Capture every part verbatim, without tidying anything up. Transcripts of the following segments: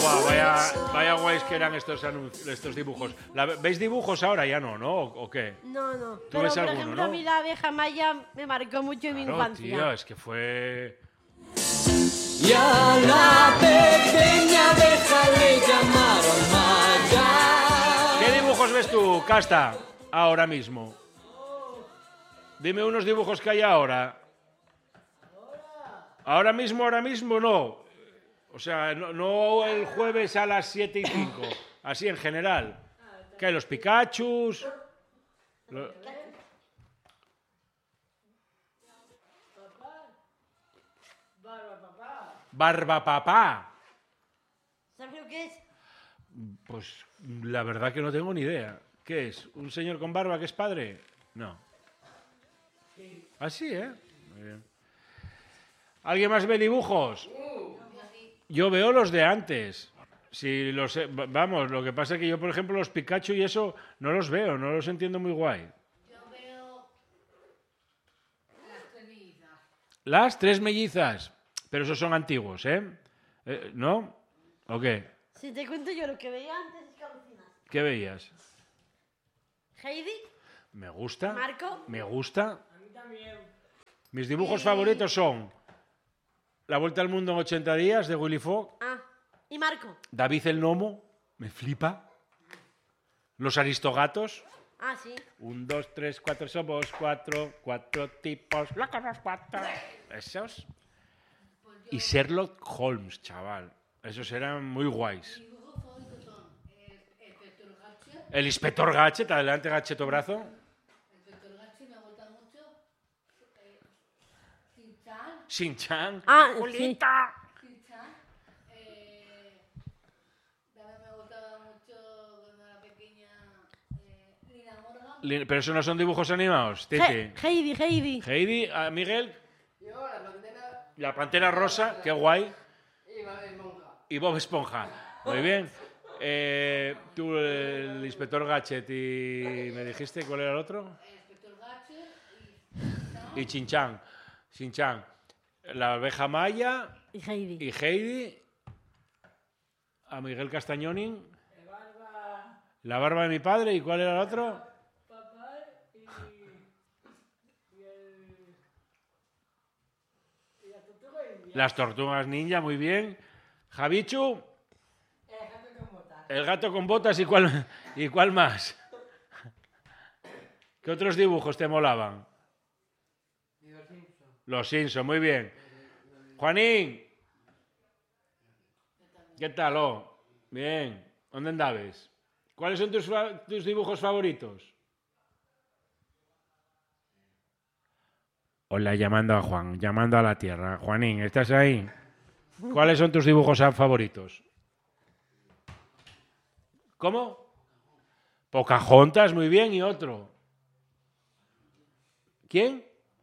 Buah, vaya, vaya guays que eran estos, estos dibujos. ¿La, ¿Veis dibujos ahora? Ya no, ¿no? ¿O, o qué? No, no. ¿Tú Pero, ves por alguno, ejemplo, no? a mí la abeja maya me marcó mucho en mi Claro, infancia. tío, es que fue... Y a la pequeña abeja le llamaron Maya. ¿Qué dibujos ves tú, Casta, ahora mismo? Dime unos dibujos que hay ahora. Ahora mismo, ahora mismo no. O sea, no, no el jueves a las siete y cinco. Así en general. ¿Qué hay? Los Pikachus. Lo... Barba papá. ¿Sabes lo que es? Pues la verdad que no tengo ni idea. ¿Qué es? ¿Un señor con barba que es padre? No. Así, ¿eh? Muy bien. ¿Alguien más ve dibujos? Yo veo los de antes. Si los, vamos, lo que pasa es que yo, por ejemplo, los Pikachu y eso no los veo, no los entiendo muy guay. Yo veo las tres mellizas. Las tres mellizas. Pero esos son antiguos, ¿eh? ¿Eh? ¿No? ¿O qué? Si te cuento yo lo que veía antes es que alucinas. ¿Qué veías? Heidi, Me gusta. Marco. Me gusta. A mí también. Mis dibujos Y- favoritos son La Vuelta al Mundo en ochenta días de Willy Fogg, Ah, y Marco. David el Gnomo, me flipa, Los Aristogatos, Ah, sí. un, dos, tres, cuatro, somos cuatro, cuatro tipos, locos los cuatro, esos, y Sherlock Holmes, chaval, esos eran muy guays. Mis dibujos favoritos son el Inspector Gadget. El Inspector Gadget, adelante Gacheto Brazo, El Inspector Gadget me gusta mucho. Eh, Shin-Chan. Shin-Chan, Ah, sí. Julita. Shin-Chan. Eh, también me gustaba mucho cuando era pequeña eh, Lina Morgan. Li- Pero eso no son dibujos animados, He- Titi. Heidi, Heidi. Heidi, a Miguel, Yo, la pantera la Pantera Rosa, qué guay. y Bob Esponja. Y Bob Esponja. Muy bien. Eh, tú, el Inspector Gadget, y me dijiste cuál era el otro. El Inspector Gadget y Y Chin-Chan. Shin-Chan. La Abeja Maya Y Heidi. y Heidi. A Miguel Castañonin. El barba, La barba de mi padre. ¿Y cuál era el otro? papá y. Y el. Y la tortuga india. Las Tortugas Ninja, muy bien. Javichu. El gato con botas. El gato con botas. ¿Y cuál, y cuál más? ¿Qué otros dibujos te molaban? Y los Simpsons. Los Simpson, muy bien. Juanín. ¿Qué tal, oh? Bien. ¿Dónde andabes? ¿Cuáles son tus, fa- tus dibujos favoritos? Hola, llamando a Juan, llamando a la tierra. Juanín, ¿estás ahí? ¿Cuáles son tus dibujos a- favoritos? ¿Cómo? Pocahontas, muy bien, y otro. ¿Quién?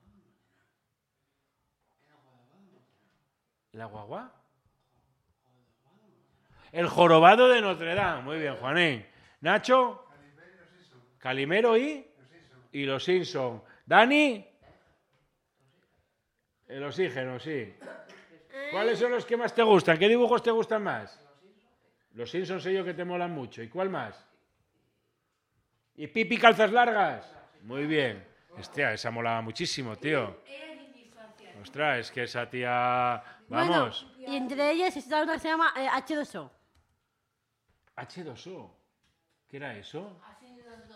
¿La guagua? El jorobado de Notre Dame. Muy bien, Juanín. Nacho. Calimero y. Y los Simpson. Dani. El oxígeno, sí. ¿Cuáles son los que más te gustan? ¿Qué dibujos te gustan más? Los Simpsons sé yo que te molan mucho. ¿Y cuál más? ¿Y Pipi Calzas Largas? Muy bien. Hostia, esa molaba muchísimo, tío. era de mi infancia. Ostras, es que esa tía... Vamos. Bueno, y entre ellas está una que se llama eh, H dos O. H dos O. ¿Qué era eso? Así los dos.